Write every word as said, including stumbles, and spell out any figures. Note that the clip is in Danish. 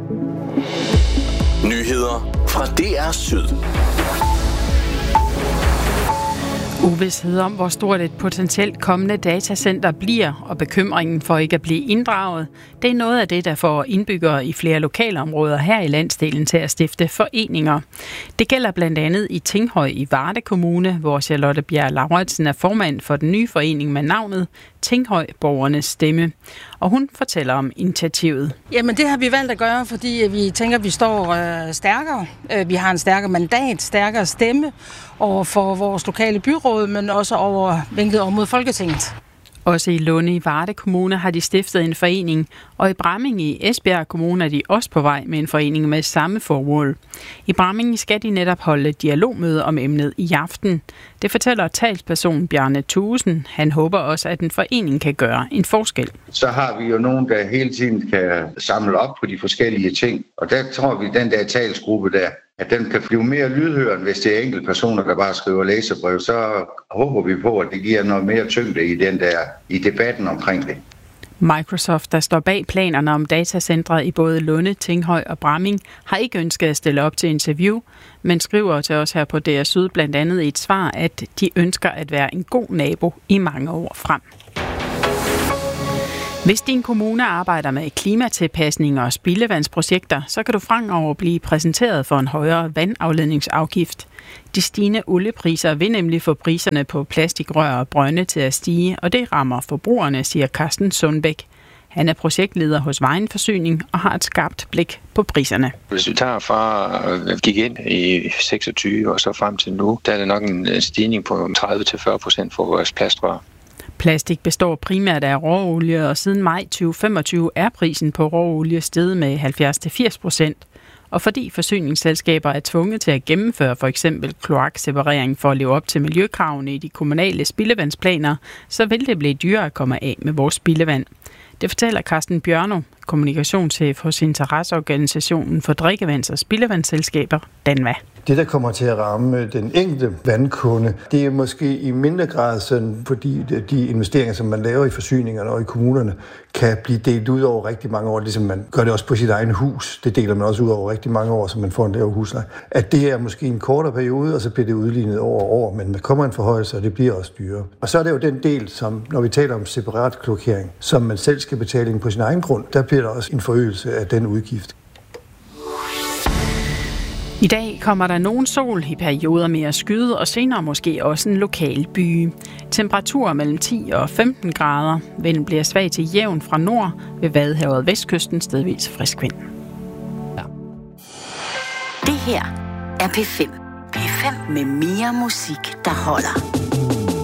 Nyheder fra D R Syd. Uvished om, hvor stort et potentielt kommende datacenter bliver, og bekymringen for ikke at blive inddraget, det er noget af det, der får indbyggere i flere lokalområder her i landsdelen til at stifte foreninger. Det gælder blandt andet i Tinghøj i Varde Kommune, hvor Charlotte Bjerg Lauritsen er formand for den nye forening med navnet Tinghøj Borgernes Stemme. Og hun fortæller om initiativet. Jamen det har vi valgt at gøre, fordi vi tænker, at vi står øh, stærkere. Vi har en stærkere mandat, stærkere stemme over for vores lokale byråd, men også over vinklet over mod Folketinget. Også i Lunde i Varde Kommune har de stiftet en forening, og i Bramming i Esbjerg Kommune er de også på vej med en forening med samme formål. I Bramming skal de netop holde dialogmøde om emnet i aften. Det fortæller talsperson Bjarne Thuesen. Han håber også, at en forening kan gøre en forskel. Så har vi jo nogen, der hele tiden kan samle op på de forskellige ting, og der tror vi, den der talsgruppe der, at den kan blive mere lydhørende, hvis det er enkelte personer, der bare skriver læserbrev, så håber vi på, at det giver noget mere tyngde i den der i debatten omkring det. Microsoft, der står bag planerne om datacentret i både Lunde, Tinghøj og Bramming, har ikke ønsket at stille op til interview, men skriver til os her på D R Syd blandt andet i et svar, at de ønsker at være en god nabo i mange år frem. Hvis din kommune arbejder med klimatilpasning og spildevandsprojekter, så kan du fremover blive præsenteret for en højere vandafledningsafgift. De stigende oliepriser vil nemlig få priserne på plastikrør og brønde til at stige, og det rammer forbrugerne, siger Carsten Sundbæk. Han er projektleder hos Vejenforsyning og har et skarpt blik på priserne. Hvis vi tager fra at gik ind i seksogtyve og så frem til nu, der er det nok en stigning på tredive til fyrre procent for vores plastrør. Plastik består primært af råolie, og siden maj tyve femogtyve er prisen på råolie steget med halvfjerds til firs procent. Og fordi forsyningsselskaber er tvunget til at gennemføre for eksempel kloakseparering for at leve op til miljøkravene i de kommunale spildevandsplaner, så vil det blive dyrere at komme af med vores spildevand. Det fortæller Carsten Bjørno, kommunikationschef hos interesseorganisationen for drikkevands- og spildevandsselskaber, DANVA. Det, der kommer til at ramme den enkelte vandkunde, det er måske i mindre grad sådan, fordi de investeringer, som man laver i forsyningerne og i kommunerne, kan blive delt ud over rigtig mange år, ligesom man gør det også på sit egen hus. Det deler man også ud over rigtig mange år, så man får en lavere husleje. At det er måske en kortere periode, og så bliver det udlignet over år, men der kommer en forhøjelse, og det bliver også dyrere. Og så er det jo den del, som når vi taler om separat kloakering, som man selv skal betale ind på sin egen grund, der bliver der også en forøgelse af den udgift. I dag kommer der nogen sol i perioder med at skyde, og senere måske også en lokal byge. Temperaturer mellem ti og femten grader. Vinden bliver svag til jævn fra nord, ved Vadehavet vestkysten stedvis frisk vind. Ja. Det her er P fem. P fem med mere musik, der holder.